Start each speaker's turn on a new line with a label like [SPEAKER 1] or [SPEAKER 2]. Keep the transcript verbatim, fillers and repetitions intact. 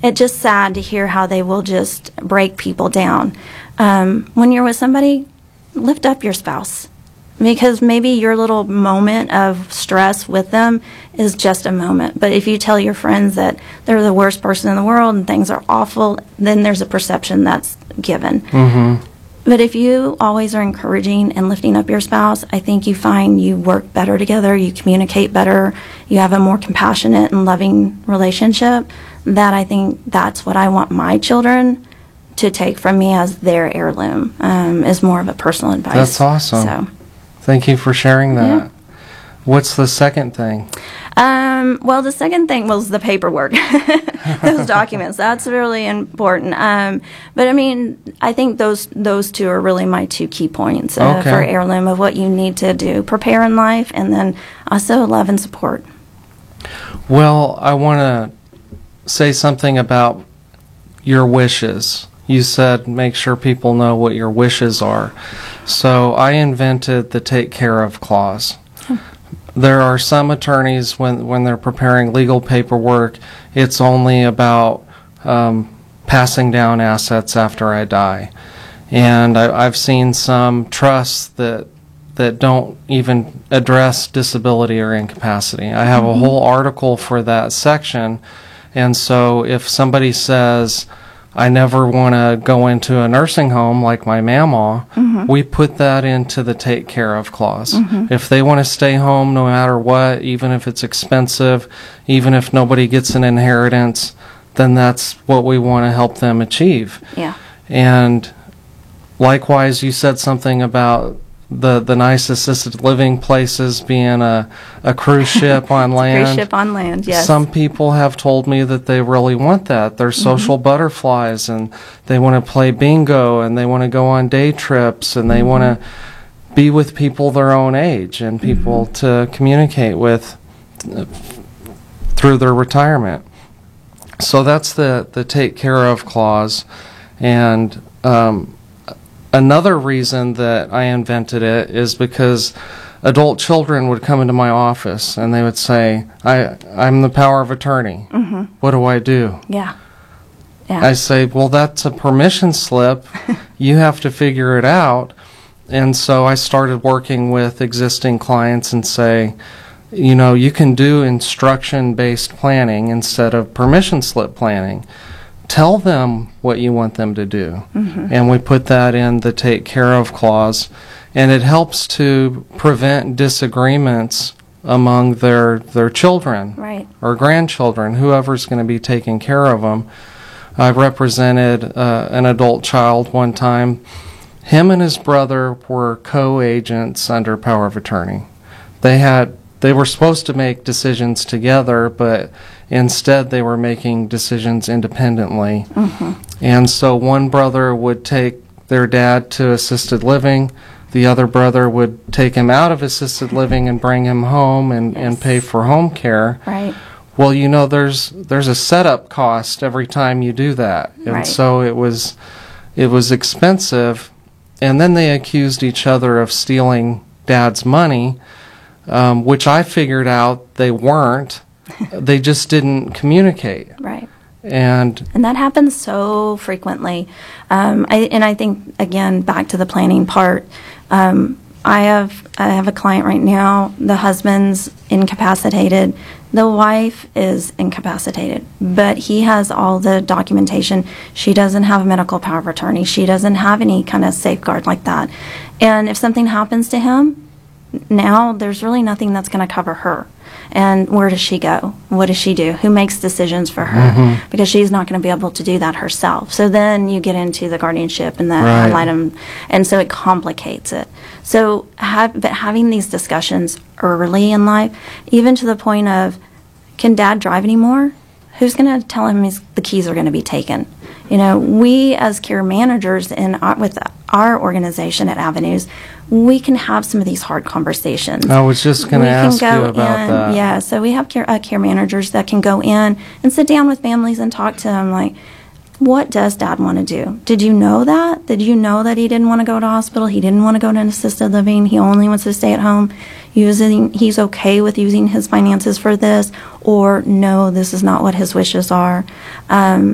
[SPEAKER 1] it's just sad to hear how they will just break people down. Um, when you're with somebody, lift up your spouse, because maybe your little moment of stress with them is just a moment. But if you tell your friends that they're the worst person in the world and things are awful, then there's a perception that's given.
[SPEAKER 2] Mm-hmm.
[SPEAKER 1] But if you always are encouraging and lifting up your spouse, I think you find you work better together, you communicate better, you have a more compassionate and loving relationship. That I think that's what I want my children to take from me as their heirloom, um, is more of a personal advice.
[SPEAKER 2] That's awesome.
[SPEAKER 1] So,
[SPEAKER 2] thank you for sharing that.
[SPEAKER 1] Yeah.
[SPEAKER 2] What's the second thing?
[SPEAKER 1] Um, well, the second thing was the paperwork, those documents. That's really important. Um, but I mean, I think those those two are really my two key points uh,
[SPEAKER 2] Okay.
[SPEAKER 1] for heirloom of what you need to do, prepare in life, and then also love and support.
[SPEAKER 2] Well, I want to say something about your wishes. You said make sure people know what your wishes are. So I invented the take care of clause. There are some attorneys, when, when they're preparing legal paperwork, it's only about um, passing down assets after I die. And I, I've seen some trusts that that don't even address disability or incapacity. I have a whole article for that section. And so if somebody says, I never want to go into a nursing home like my mama,
[SPEAKER 1] Mm-hmm.
[SPEAKER 2] we put that into the take care of clause.
[SPEAKER 1] Mm-hmm.
[SPEAKER 2] If they want to stay home no matter what, even if it's expensive, even if nobody gets an inheritance, then that's what we want to help them achieve.
[SPEAKER 1] Yeah.
[SPEAKER 2] And likewise, you said something about the the nice assisted living places being a, a cruise ship on land.
[SPEAKER 1] Cruise ship on land, yes.
[SPEAKER 2] Some people have told me that they really want that. They're social butterflies, and they want to play bingo, and they want to go on day trips, and they want to be with people their own age and people to communicate with uh, through their retirement. So that's the, the take care of clause. And um, another reason that I invented it is because adult children would come into my office and they would say, I, I'm the power of attorney.
[SPEAKER 1] Mm-hmm.
[SPEAKER 2] What do I do?
[SPEAKER 1] Yeah. Yeah.
[SPEAKER 2] I say, well, that's a permission slip. You have to figure it out. And so I started working with existing clients and say, you know, you can do instruction-based planning instead of permission slip planning. Tell them what you want them to do.
[SPEAKER 1] Mm-hmm.
[SPEAKER 2] And we put that in the take care of clause. And it helps to prevent disagreements among their, their children
[SPEAKER 1] Right.
[SPEAKER 2] or grandchildren, whoever's going to be taking care of them. I represented uh, an adult child one time. Him and his brother were co-agents under power of attorney. They had they were supposed to make decisions together, but instead they were making decisions independently.
[SPEAKER 1] Mm-hmm.
[SPEAKER 2] And so one brother would take their dad to assisted living. The other brother would take him out of assisted living and bring him home and,
[SPEAKER 1] Yes.
[SPEAKER 2] and pay for home care.
[SPEAKER 1] Right.
[SPEAKER 2] Well, you know, there's there's a setup cost every time you do that. And
[SPEAKER 1] Right.
[SPEAKER 2] so it was it was expensive. And then they accused each other of stealing Dad's money, um, which I figured out they weren't. They just didn't communicate.
[SPEAKER 1] Right.
[SPEAKER 2] And
[SPEAKER 1] And that happens so frequently. Um, I, and I think, again, back to the planning part, um, I have I have a client right now. The husband's incapacitated. The wife is incapacitated, but he has all the documentation. She doesn't have a medical power of attorney. She doesn't have any kind of safeguard like that. And if something happens to him, now there's really nothing that's going to cover her. And where does she go? What does she do? Who makes decisions for her?
[SPEAKER 2] Mm-hmm.
[SPEAKER 1] Because she's not going to be able to do that herself. So then you get into the guardianship and the
[SPEAKER 2] Right.
[SPEAKER 1] ad litem, and so it complicates it. So have, but having these discussions early in life, even to the point of, can Dad drive anymore? Who's going to tell him his, the keys are going to be taken? You know, we as care managers in our, with our organization at Avenues, we can have some of these hard conversations.
[SPEAKER 2] I was just going
[SPEAKER 1] We
[SPEAKER 2] to
[SPEAKER 1] can
[SPEAKER 2] ask
[SPEAKER 1] go
[SPEAKER 2] you about
[SPEAKER 1] in,
[SPEAKER 2] that.
[SPEAKER 1] Yeah, so we have care, uh, care managers that can go in and sit down with families and talk to them like, what does Dad want to do? Did you know that? Did you know that he didn't want to go to hospital? He didn't want to go to an assisted living. He only wants to stay at home. Using, he's okay with using his finances for this, or no, this is not what his wishes are. Um,